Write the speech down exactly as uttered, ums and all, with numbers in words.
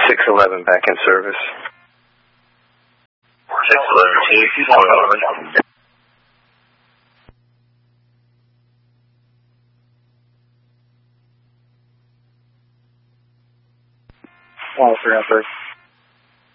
six eleven back in service. six eleven, Chief, going on. All three on first.